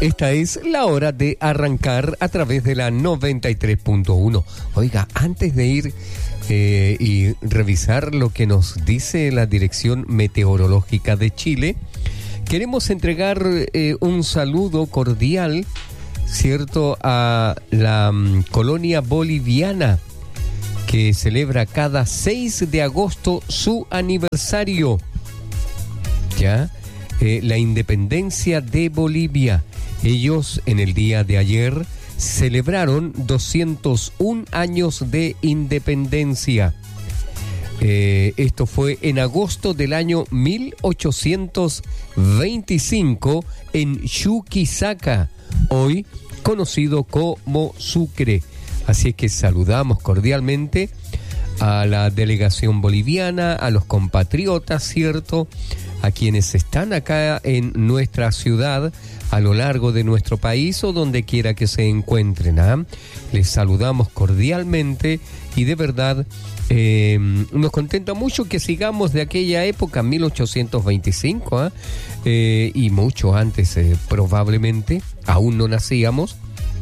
Esta es la hora de arrancar a través de la 93.1. Oiga, antes de ir y revisar lo que nos dice la Dirección Meteorológica de Chile, queremos entregar un saludo cordial, ¿cierto?, a la colonia boliviana que celebra cada 6 de agosto su aniversario, ¿ya? La independencia de Bolivia. Ellos en el día de ayer celebraron 201 años de independencia. Esto fue en agosto del año 1825 en Chuquisaca, hoy conocido como Sucre. Así es que saludamos cordialmente a la delegación boliviana, a los compatriotas, ¿cierto?, a quienes están acá en nuestra ciudad, a lo largo de nuestro país o donde quiera que se encuentren, ¿ah? Les saludamos cordialmente y de verdad nos contenta mucho que sigamos de aquella época, 1825, ¿ah? Y mucho antes probablemente, aún no nacíamos,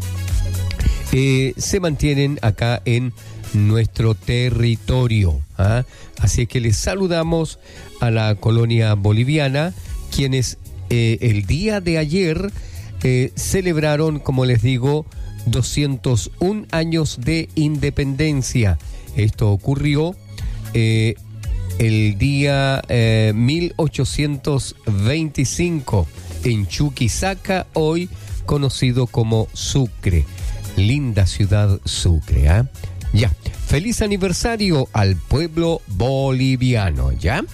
se mantienen acá en nuestro territorio, ¿ah? Así que les saludamos a la colonia boliviana, quienes el día de ayer celebraron, como les digo, 201 años de independencia. Esto ocurrió el día 1825 en Chuquisaca, hoy conocido como Sucre. Linda ciudad Sucre, ¿ah? Ya, feliz aniversario al pueblo boliviano, ¿ya?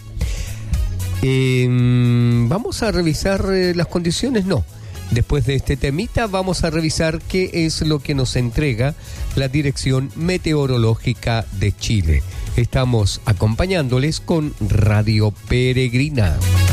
Vamos a revisar las condiciones, no. Después de este temita vamos a revisar qué es lo que nos entrega la Dirección Meteorológica de Chile. Estamos acompañándoles con Radio Peregrina.